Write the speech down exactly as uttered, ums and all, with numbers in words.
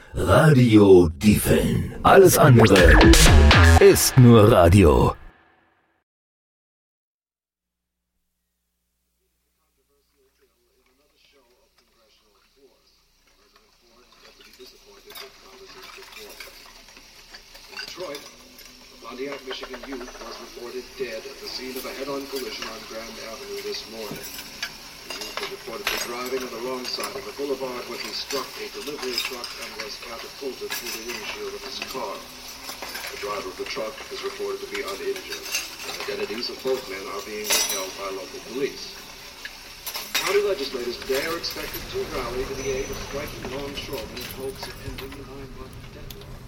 Radio Diefeln. Alles andere ist nur Radio. Pontiac, Michigan youth was reported dead at the scene of a head-on collision on Grand Avenue this morning. The youth was reportedly driving on the wrong side of the boulevard when he struck a delivery truck and was catapulted through the windshield of his car. The driver of the truck is reported to be uninjured. The identities of both men are being withheld by local police. County legislators today are expected to rally to the aid of striking longshoremen in hopes of ending the nine-month deadlock.